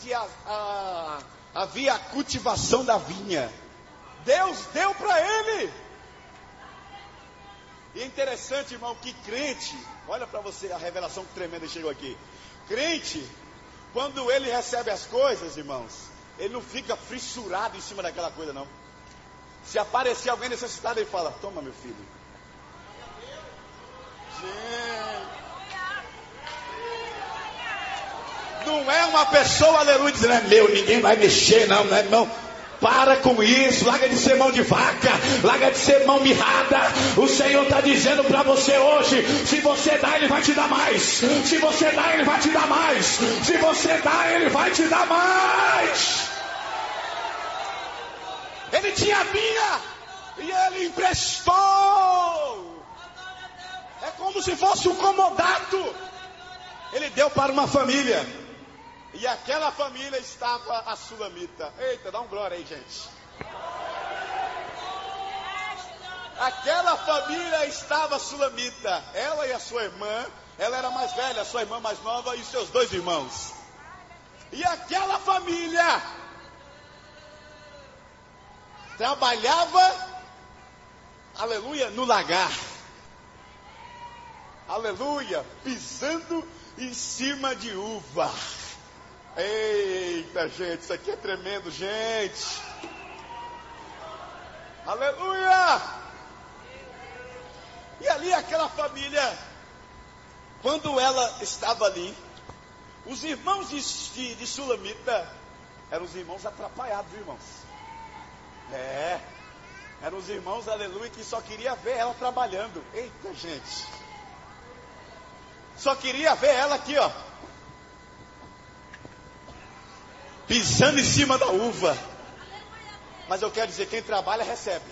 onde havia a cultivação da vinha. Deus deu para ele. E é interessante, irmão, que crente, olha para você a revelação tremenda que chegou aqui. Crente, quando ele recebe as coisas, irmãos, ele não fica fissurado em cima daquela coisa, não. Se aparecer alguém necessitado, ele fala: toma, meu filho. Gente, não é uma pessoa, aleluia, dizendo: é meu, ninguém vai mexer, não, não é, irmão. Para com isso, larga de ser mão de vaca, larga de ser mão mirrada. O Senhor está dizendo para você hoje: se você dá, Ele vai te dar mais. Se você dá, Ele vai te dar mais. Se você dá, Ele vai te dar mais. Ele tinha vinha e ele emprestou. É como se fosse um comodato. Ele deu para uma família. E aquela família estava a sulamita. Eita, dá um glória aí, gente. Aquela família estava a sulamita. Ela e a sua irmã. Ela era mais velha, a sua irmã mais nova e seus 2 irmãos. E aquela família trabalhava, aleluia, no lagar. Aleluia, pisando em cima de uva. Eita, gente, isso aqui é tremendo, gente. Aleluia. E ali aquela família, quando ela estava ali, os irmãos de Sulamita eram os irmãos atrapalhados, viu, irmãos? Eram os irmãos, aleluia, que só queria ver ela trabalhando. Eita, gente. Só queria ver ela aqui, ó, pisando em cima da uva. Mas eu quero dizer, quem trabalha recebe.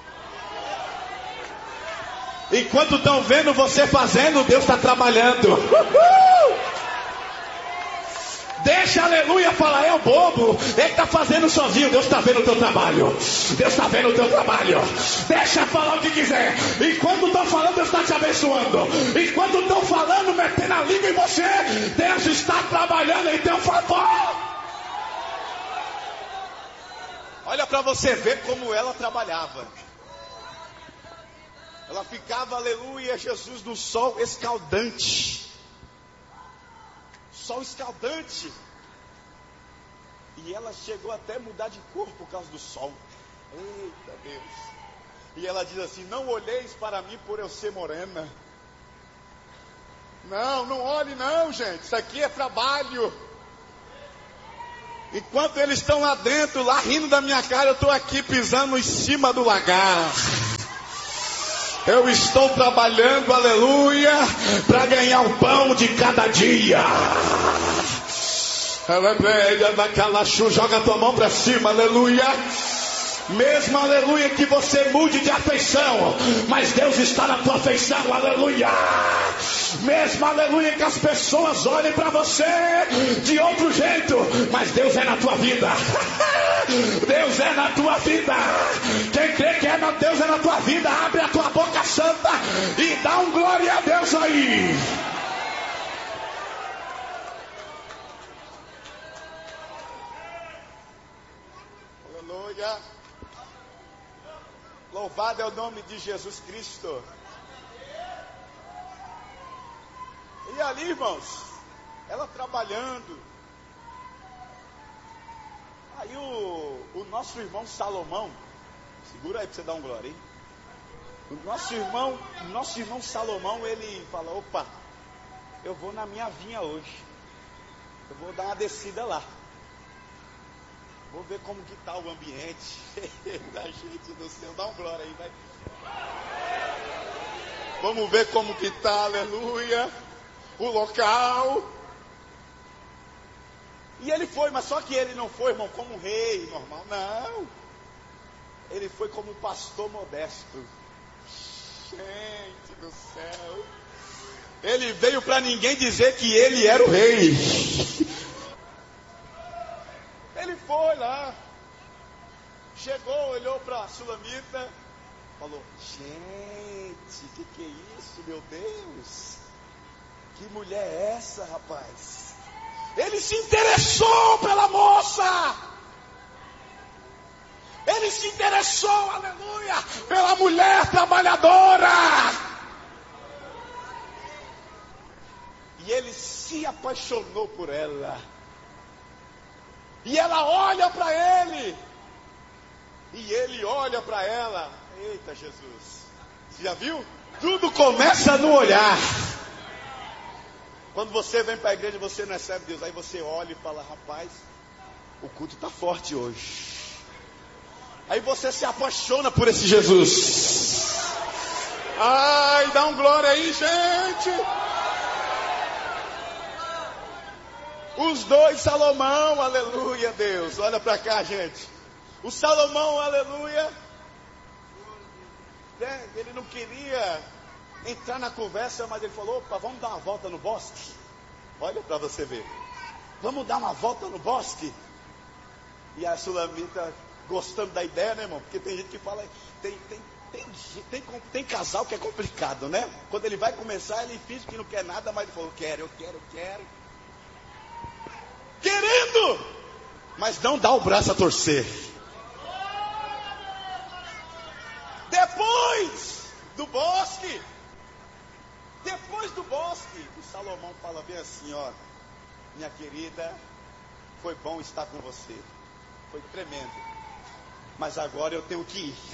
Enquanto estão vendo você fazendo, Deus está trabalhando. Deixa, aleluia, falar: é o bobo, ele está fazendo sozinho. Deus está vendo o teu trabalho. Deus está vendo o teu trabalho. Deixa falar o que quiser. Enquanto estão falando, Deus está te abençoando. Enquanto estão falando, metendo a língua em você, Deus está trabalhando em teu favor. Olha para você ver como ela trabalhava. Ela ficava, aleluia, Jesus, no sol escaldante. Sol escaldante. E ela chegou até a mudar de cor por causa do sol. Eita Deus. E ela diz assim: não olheis para mim por eu ser morena. Não olhe não, gente. Isso aqui é trabalho. Enquanto eles estão lá dentro, lá rindo da minha cara, eu estou aqui pisando em cima do lagar. Eu estou trabalhando, aleluia, para ganhar o pão de cada dia. Joga a tua mão para cima, aleluia. Mesmo, aleluia, que você mude de afeição, mas Deus está na tua afeição, aleluia. Mesmo, aleluia, que as pessoas olhem para você de outro jeito, mas Deus é na tua vida. Deus é na tua vida. Quem crê que Deus é na tua vida, abre a tua boca santa e dá um glória a Deus aí. Aleluia. Louvado é o nome de Jesus Cristo. E ali, irmãos, ela trabalhando. Aí o nosso irmão Salomão, segura aí para você dar um glória, hein? O nosso irmão Salomão, ele fala: opa, eu vou na minha vinha hoje. Eu vou dar uma descida lá. Vou ver como que está o ambiente. Da gente do céu, dá um glória aí, vai. Vamos ver como que está, aleluia, o local. E ele foi, mas só que ele não foi, irmão, como um rei normal, não. Ele foi como um pastor modesto. Gente do céu. Ele veio para ninguém dizer que ele era o rei. Ele foi lá. Chegou, olhou para a Sulamita. Falou: gente, que é isso, meu Deus? Que mulher é essa, rapaz? Ele se interessou pela se interessou, aleluia, pela mulher trabalhadora. E ele se apaixonou por ela. E ela olha para ele. E ele olha para ela. Eita Jesus. Você já viu? Tudo começa no olhar. Quando você vem para a igreja, você não recebe Deus. Aí você olha e fala, rapaz, o culto está forte hoje. Aí você se apaixona por esse Jesus. Ai, dá um glória aí, gente. Os dois, Salomão, aleluia, Deus. Olha para cá, gente. O Salomão, aleluia. Ele não queria entrar na conversa, mas ele falou, opa, vamos dar uma volta no bosque. Olha para você ver. Vamos dar uma volta no bosque. E a Sulamita gostando da ideia, né, irmão? Porque tem gente que fala, tem casal que é complicado, né? Quando ele vai começar, ele finge que não quer nada, mas ele falou, eu quero. Querendo, mas não dá o braço a torcer. Depois do bosque, o Salomão fala bem assim, ó, minha querida, foi bom estar com você, foi tremendo, mas agora eu tenho que ir,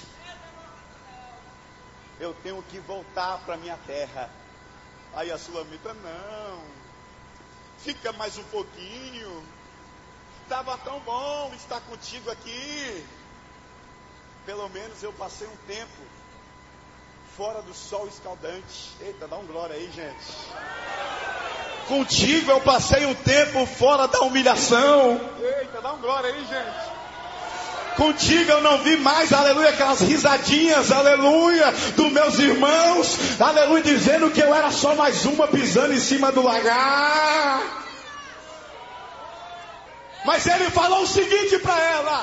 eu tenho que voltar para minha terra. Aí a Sulamita, não, fica mais um pouquinho, estava tão bom estar contigo aqui, pelo menos eu passei um tempo fora do sol escaldante. Eita, dá um glória aí, gente. Contigo eu passei um tempo fora da humilhação. Eita, dá um glória aí, gente. Contigo eu não vi mais, aleluia, aquelas risadinhas, aleluia, dos meus irmãos, aleluia, dizendo que eu era só mais uma pisando em cima do lagar. Mas ele falou o seguinte para ela: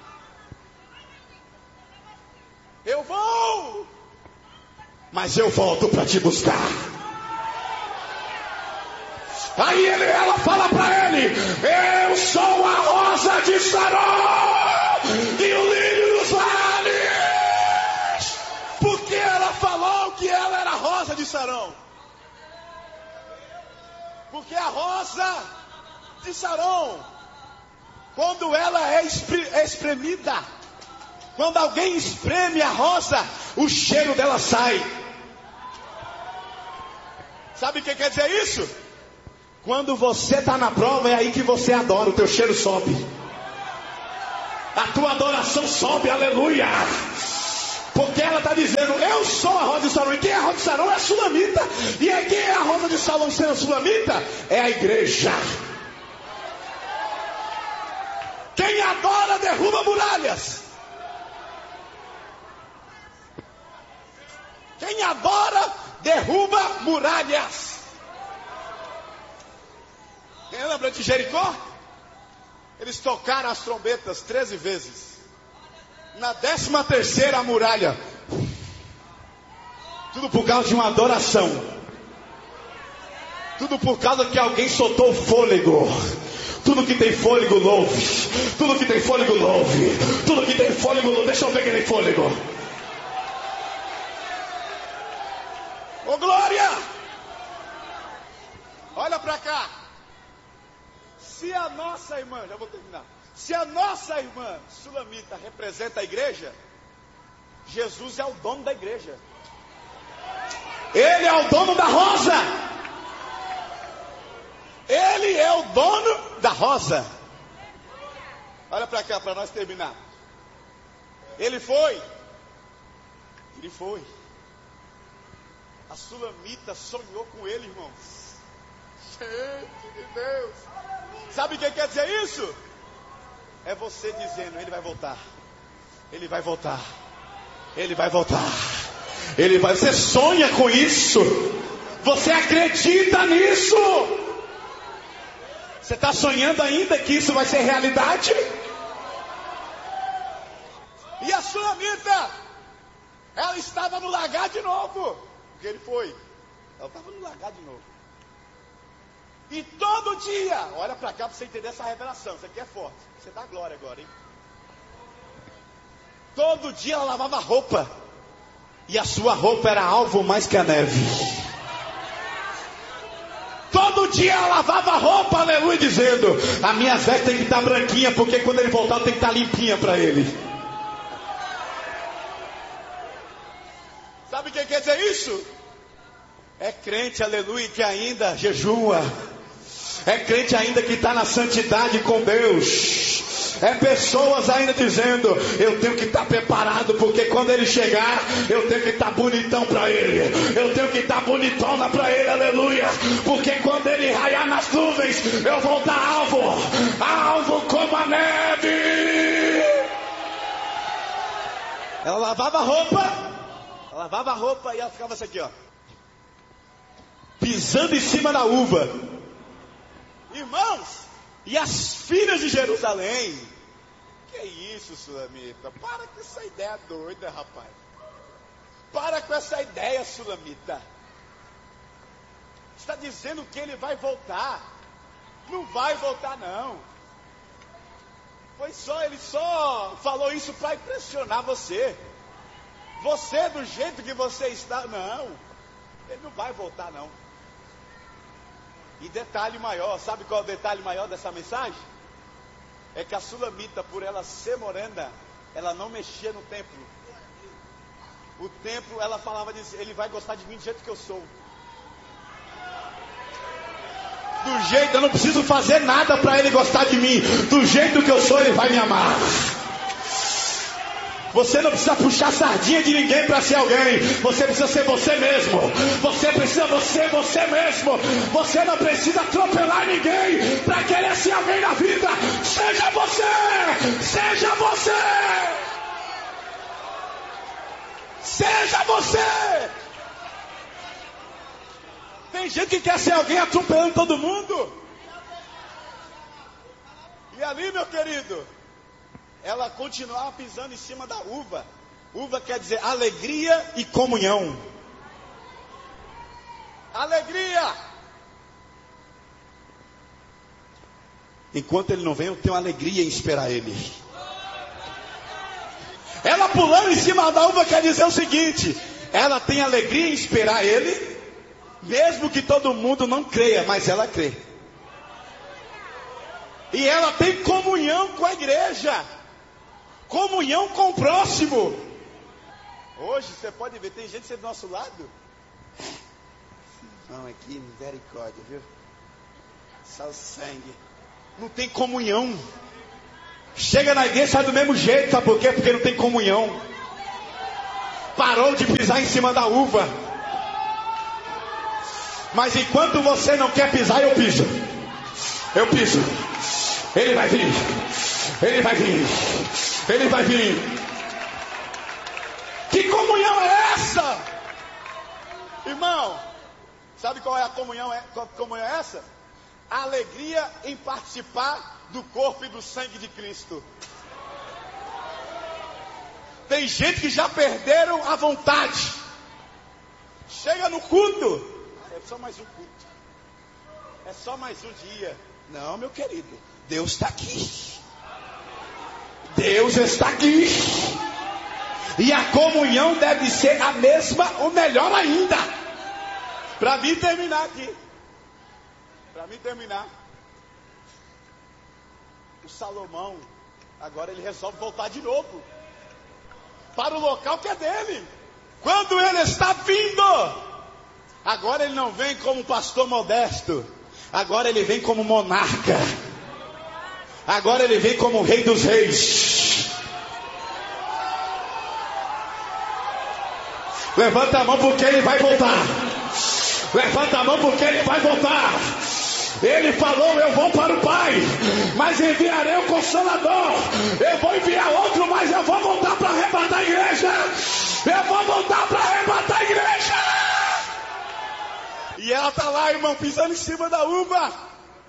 eu vou, mas eu volto para te buscar. Aí ela fala para ele: eu sou a rosa de Saron e o lírio dos vales. Por que ela falou que ela era a rosa de Saron? Porque a rosa de Saron, quando ela é espremida, quando alguém espreme a rosa, o cheiro dela sai. Sabe o que quer dizer isso? Quando você está na prova, é aí que você adora, o teu cheiro sobe. A tua adoração sobe, aleluia. Porque ela está dizendo, eu sou a rosa de Saron. E quem é a rosa de Saron é a Sulamita. E quem é a rosa de Saron sendo a Sulamita? É a igreja. Quem adora derruba muralhas. Quem adora derruba muralhas. Quem lembra de Jericó? Eles tocaram as trombetas 13 vezes. Na 13ª a muralha. Tudo por causa de uma adoração. Tudo por causa que alguém soltou o fôlego. Tudo que tem fôlego louve. Tudo que tem fôlego louve. Tudo que tem fôlego louve. Deixa eu ver quem tem fôlego. Ô glória! Olha pra cá. Se a nossa irmã, já vou terminar. Se a nossa irmã Sulamita representa a igreja, Jesus é o dono da igreja. Ele é o dono da rosa. Ele é o dono da rosa. Olha para cá para nós terminar. Ele foi. A Sulamita sonhou com ele, irmãos. Gente de Deus. Sabe o que quer dizer isso? É você dizendo, ele vai voltar. Ele vai voltar. Ele vai voltar. Ele vai. Você sonha com isso. Você acredita nisso. Você está sonhando ainda que isso vai ser realidade? E a Sulamita, ela estava no lagar de novo. Porque ele foi. Ela estava no lagar de novo. E todo dia, olha para cá para você entender essa revelação. Isso aqui é forte. Você dá glória agora, hein? Todo dia ela lavava roupa. E a sua roupa era alvo mais que a neve. Todo dia ela lavava roupa, aleluia, dizendo: a minha veste tem que estar branquinha, porque quando ele voltar tem que estar limpinha para ele. Sabe o que quer dizer isso? É crente, aleluia, que ainda jejua. É crente ainda que está na santidade com Deus. É pessoas ainda dizendo: eu tenho que estar preparado, porque quando ele chegar, eu tenho que estar bonitão para ele. Eu tenho que estar bonitona para ele, aleluia. Porque quando ele raiar nas nuvens, eu vou dar alvo como a neve. Ela lavava a roupa e ela ficava assim aqui, ó, pisando em cima da uva. Irmãos, e as filhas de Jerusalém? Que isso, Sulamita? Para com essa ideia doida, rapaz. Para com essa ideia, Sulamita. Está dizendo que ele vai voltar. Não vai voltar, não. Ele só falou isso para impressionar você. Você, do jeito que você está, não. Ele não vai voltar, não. E detalhe maior, sabe qual é o detalhe maior dessa mensagem? É que a Sulamita, por ela ser morena, ela não mexia no templo. O templo, ela falava disso: ele vai gostar de mim do jeito que eu sou. Do jeito, eu não preciso fazer nada para ele gostar de mim. Do jeito que eu sou, ele vai me amar. Você não precisa puxar sardinha de ninguém para ser alguém. Você precisa ser você mesmo. Você precisa ser você mesmo. Você não precisa atropelar ninguém para querer ser alguém na vida. Seja você. Seja você. Seja você. Tem gente que quer ser alguém atropelando todo mundo. E ali, meu querido, ela continuava pisando em cima da uva. Uva quer dizer alegria e comunhão. Alegria. Enquanto ele não vem, eu tenho alegria em esperar ele. Ela pulando em cima da uva quer dizer o seguinte: ela tem alegria em esperar ele, mesmo que todo mundo não creia, mas ela crê. E ela tem comunhão com a igreja. Comunhão com o próximo. Hoje você pode ver, tem gente do nosso lado. Não, aqui, misericórdia, viu? Só o sangue. Não tem comunhão. Chega na igreja, sai do mesmo jeito, sabe por quê? Porque não tem comunhão. Parou de pisar em cima da uva. Mas enquanto você não quer pisar, eu piso. Eu piso. Ele vai vir. Ele vai vir. Ele vai vir. Que comunhão é essa? Irmão, sabe qual é a comunhão? Qual comunhão é essa? A alegria em participar do corpo e do sangue de Cristo. Tem gente que já perderam a vontade. Chega no culto. É só mais um culto. É só mais um dia. Não, meu querido, Deus está aqui. Deus está aqui. E a comunhão deve ser a mesma, ou melhor ainda. Para mim terminar aqui. Para mim terminar. O Salomão, agora ele resolve voltar de novo. Para o local que é dele. Quando ele está vindo. Agora ele não vem como pastor modesto. Agora ele vem como monarca. Agora ele vem como rei dos reis. Levanta a mão porque ele vai voltar. Levanta a mão porque ele vai voltar. Ele falou: eu vou para o Pai, mas enviarei o Consolador. Eu vou enviar outro, mas eu vou voltar para arrebatar a igreja. Eu vou voltar para arrebatar a igreja. E ela está lá, irmão, pisando em cima da uva.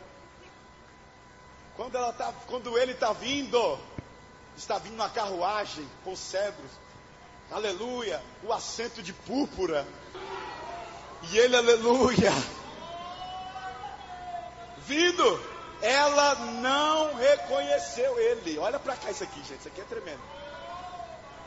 Quando ele está vindo uma carruagem com cedros, aleluia, o assento de púrpura, e ele, aleluia, vindo, ela não reconheceu ele. Olha para cá isso aqui, gente, isso aqui é tremendo.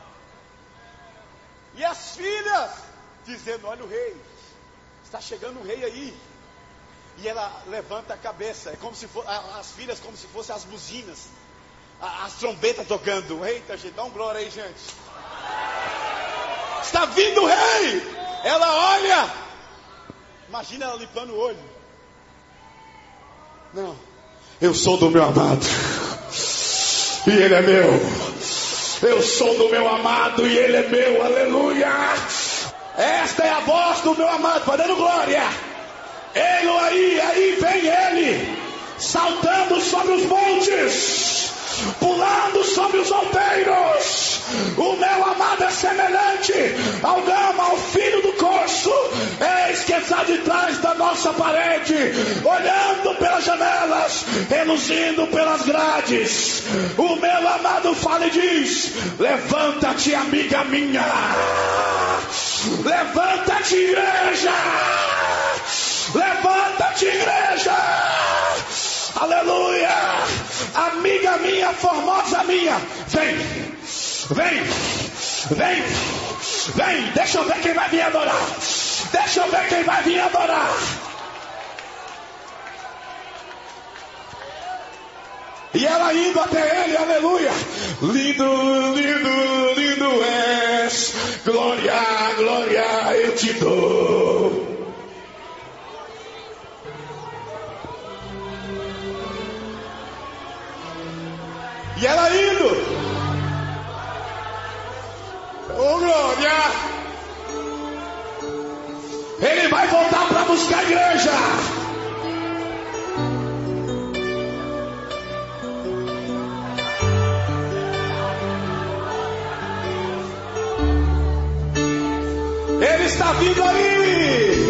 E as filhas dizendo: olha o rei, está chegando o rei aí. E ela levanta a cabeça, é como se fosse, as filhas como se fossem as buzinas, as trombetas tocando. Eita, gente, dá um glória aí, gente. Está vindo o rei. Ela olha, imagina ela limpando o olho. Não, eu sou do meu amado e ele é meu. Eu sou do meu amado e ele é meu. Aleluia. Esta é a voz do meu amado, fazendo glória. Ele aí vem ele, saltando sobre os montes, pulando sobre os outeiros. O meu amado é semelhante ao gama, ao filho do corso. Eis que está de trás da nossa parede, olhando pelas janelas, reluzindo pelas grades. O meu amado fala e diz: levanta-te, amiga minha. Levanta-te, igreja. Levanta-te, igreja. Aleluia. Amiga minha, formosa minha, vem. Vem, vem, vem. Deixa eu ver quem vai vir adorar. Deixa eu ver quem vai vir adorar. E ela indo até ele, aleluia. Lindo, lindo, lindo és. Glória, glória eu te dou. E ela indo. Oh, glória. Ele vai voltar para buscar a igreja. Ele está vindo aí.